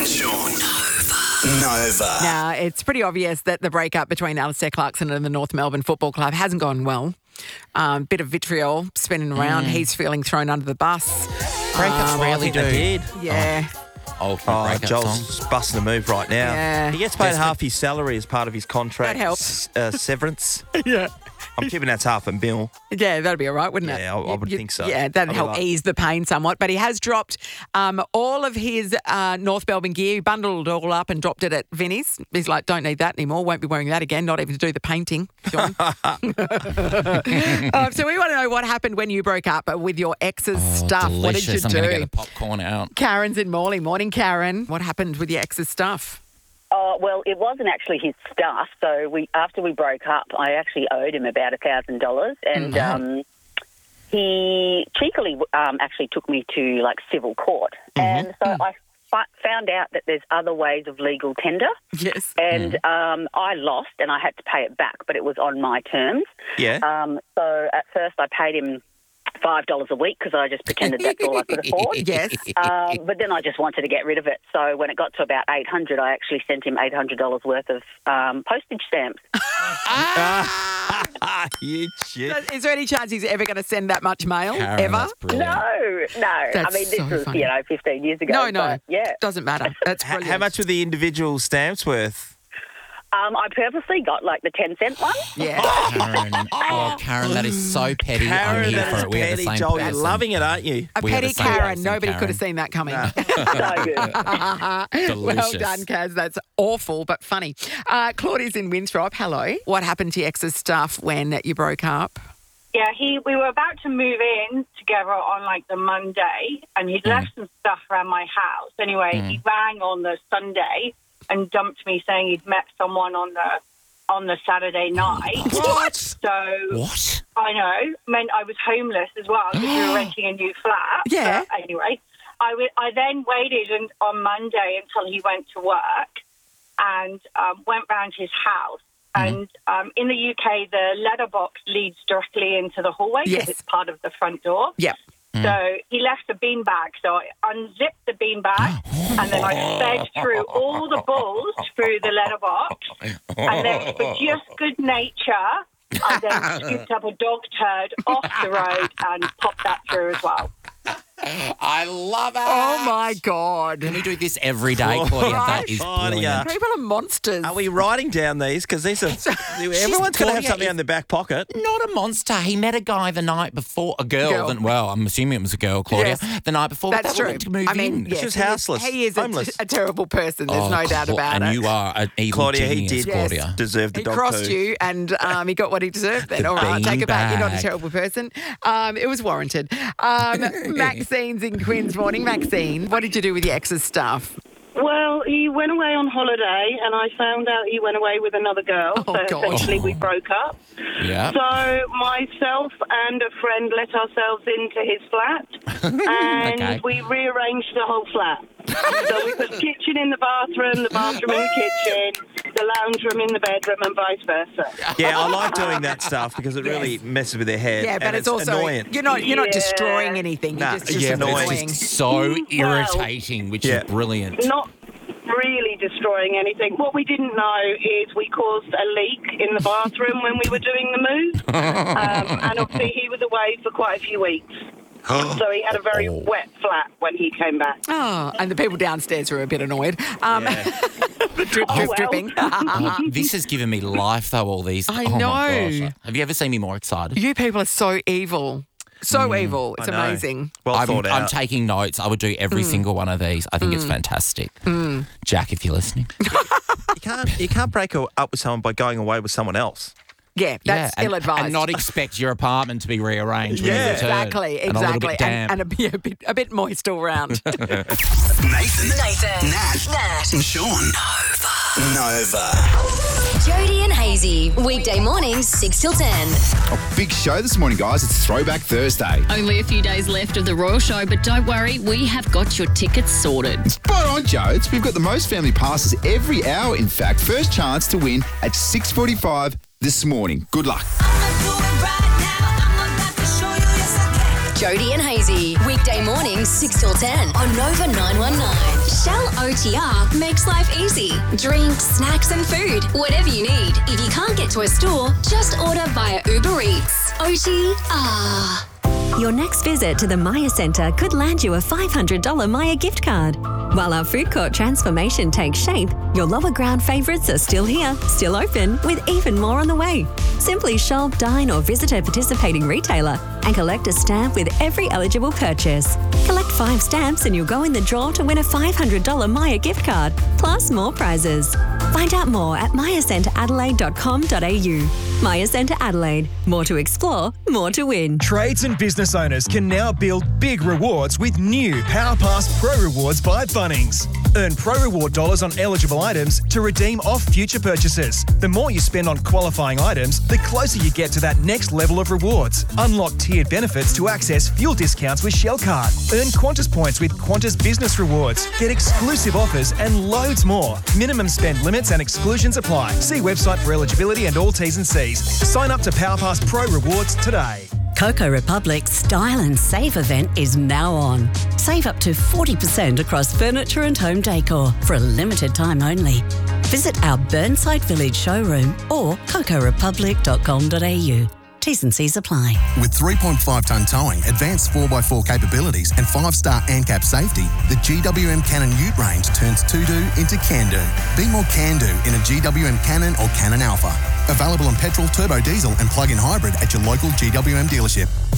and Sean. Nova. Now, it's pretty obvious that the breakup between Alistair Clarkson and the North Melbourne Football Club hasn't gone well. Bit of vitriol spinning around. He's feeling thrown under the bus. Breakups rarely do. did. Yeah. Joel's busting a move right now. Yeah. He gets paid half his salary as part of his contract. That helps. Severance. Yeah. I'm keeping that's $500,000. Yeah, that'd be all right, wouldn't it? Yeah, I would think so. Yeah, that'd I'd be help like- ease the pain somewhat. But he has dropped all of his North Melbourne gear. He bundled it all up and dropped it at Vinnie's. He's like, don't need that anymore. Won't be wearing that again, not even to do the painting, Sean. So we want to know what happened when you broke up with your ex's stuff. What did you Delicious. I'm do? going to get the popcorn out. Karen's in Morley. Morning, Karen. What happened with your ex's stuff? Oh, well, it wasn't actually his stuff. So after we broke up, I actually owed him about $1,000, and he cheekily actually took me to civil court. And so I found out that there's other ways of legal tender. Yes. And I lost, and I had to pay it back, but it was on my terms. Yeah. So at first, I paid him $5 a week because I just pretended that's all I could afford. Yes. But then I just wanted to get rid of it. So when it got to about $800, I actually sent him $800 worth of postage stamps. You shit. Is there any chance he's ever going to send that much mail? Karen, ever? that's brilliant. No. I That's mean, this so was, funny. 15 years ago. No. But, yeah. Doesn't matter. That's brilliant. How much were the individual stamps worth? I purposely got the 10-cent one. Yeah. Karen, that is so petty. I'm here that for is it. We have the petty, same Joel. You're person. loving it, aren't you? A We have petty the same Karen. person, Nobody Karen. could have seen that coming. So good. Well Delicious. done, Kaz. That's awful, but funny. Claudia's in Winthrop. Hello. What happened to your ex's stuff when you broke up? Yeah, we were about to move in together on the Monday, and he'd left some stuff around my house. Anyway, he rang on the Sunday and dumped me saying he'd met someone on the Saturday night. What? So What? I know, meant I was homeless as well because we were renting a new flat. Yeah. But anyway, I then waited on Monday until he went to work and went round his house. And in the UK, the letterbox leads directly into the hallway because Yes. it's part of the front door. Yep. So he left a beanbag. So I unzipped the beanbag and then I sped through all the balls through the letterbox. And then for just good nature, I then scooped up a dog turd off the road and popped that through as well. I love it. Oh, my God. Can we do this every day, Claudia? That is Claudia. brilliant. People are monsters. Are we writing down these? Because these are... everyone's going to have Claudia something is- in their back pocket. Not a monster. He met a guy the night before, a girl. Well, I'm assuming it was a girl, Claudia. Yes. The night before. That's but they were true. meant to move I mean, in. yes, She was he is- houseless, He is homeless. a terrible person. There's no doubt about and it. you are an evil Claudia, he genius, did Claudia. deserve the He dog crossed poo. you and he got what he deserved then. The All right, take it back. You're not a beanbag. terrible person. It was warranted. Maxine's in Queen's. Morning, Maxine. What did you do with your ex's stuff? Well, he went away on holiday, and I found out he went away with another girl. Oh, so God. essentially, we broke up. Yeah. So myself and a friend let ourselves into his flat, and Okay. we rearranged the whole flat. So we put the kitchen in the bathroom in the kitchen, the lounge room in the bedroom, and vice versa. Yeah, I like doing that stuff because it really messes with their head. Yeah, but and it's also annoying. you're not Yeah. destroying anything. You're Nah, just yeah, but it's annoying. It's so irritating, which Yeah. is brilliant. Not really destroying anything. What we didn't know is we caused a leak in the bathroom when we were doing the move. And obviously he was away for quite a few weeks. So he had a very wet flat when he came back. Oh, and the people downstairs were a bit annoyed. The drip, Oh, well. dripping. This has given me life, though, all these. I Oh, my know. gosh. Have you ever seen me more excited? You people are so evil. So evil. It's I know. amazing. Well I'm thought out. taking notes. I would do every single one of these. I think it's fantastic. Jack, if you're listening. You can't break up with someone by going away with someone else. Yeah, that's and, ill-advised. And not expect your apartment to be rearranged. when Yeah. you return. Exactly. And a little bit damp. And a bit moist all round. Nathan, Nat, and Sean. Nova. Jody and Hazy, weekday mornings 6 till 10. Big show this morning, guys. It's Throwback Thursday. Only a few days left of the Royal Show, but don't worry, we have got your tickets sorted. Spot on, Jodes. We've got the most family passes every hour, in fact. First chance to win at 6:45 this morning. Good luck. Jody and Hazy. Weekday mornings 6 till 10 on Nova 919. Shell OTR makes life easy. Drinks, snacks and food. Whatever you need. If you can't get to a store, just order via Uber Eats. OTR. Your next visit to the Maya Centre could land you a $500 Maya gift card. While our food court transformation takes shape, your lower ground favourites are still here, still open, with even more on the way. Simply shop, dine or visit a participating retailer and collect a stamp with every eligible purchase. Collect 5 stamps and you'll go in the draw to win a $500 Maya gift card, plus more prizes. Find out more at mayacenteradelaide.com.au. Maya Centre Adelaide. More to explore, more to win. Trades and business owners can now build big rewards with new PowerPass Pro Rewards by Bunnings. Earn Pro Reward dollars on eligible items to redeem off future purchases. The more you spend on qualifying items, the closer you get to that next level of rewards. Unlock tiered benefits to access fuel discounts with Shell Card. Earn Qantas points with Qantas Business Rewards. Get exclusive offers and loads more. Minimum spend limits and exclusions apply. See website for eligibility and all T's and C's. Sign up to PowerPass Pro Rewards today. Coco Republic's Style and Save event is now on. Save up to 40% across furniture and home decor for a limited time only. Visit our Burnside Village showroom or cocorepublic.com.au. T's and C's apply. With 3.5 tonne towing, advanced 4x4 capabilities and 5-star ANCAP safety, the GWM Cannon Ute range turns to-do into can-do. Be more can-do in a GWM Cannon or Cannon Alpha. Available on petrol, turbo diesel and plug-in hybrid at your local GWM dealership.